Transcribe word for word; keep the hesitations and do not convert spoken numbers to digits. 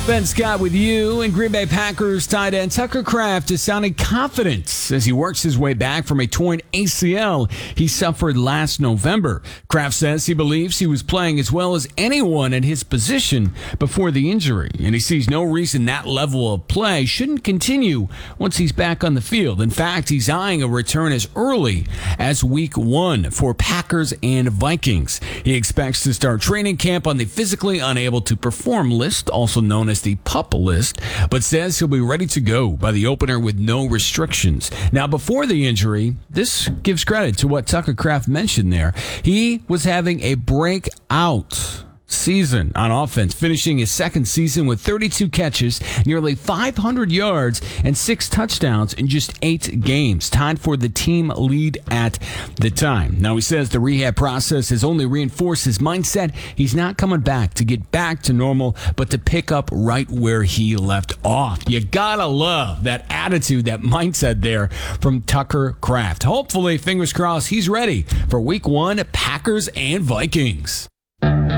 Ben Scott with you. And Green Bay Packers tight end Tucker Kraft is sounding confident as he works his way back from a torn A C L he suffered last November. Kraft says he believes he was playing as well as anyone at his position before the injury, and he sees no reason that level of play shouldn't continue once he's back on the field. In fact, he's eyeing a return as early as week one for Packers and Vikings. He expects to start training camp on the physically unable to perform list, also known as the PUP list, but says he'll be ready to go by the opener with no restrictions. Now, before the injury, this gives credit to what Tucker Kraft mentioned there. He was having a breakout season on offense, finishing his second season with thirty-two catches, nearly five hundred yards, and six touchdowns in just eight games, tied for the team lead at the time. Now, he says the rehab process has only reinforced his mindset. He's not coming back to get back to normal, but to pick up right where he left off. You gotta love that attitude, that mindset there from Tucker Kraft. Hopefully, fingers crossed, he's ready for week one, Packers and Vikings.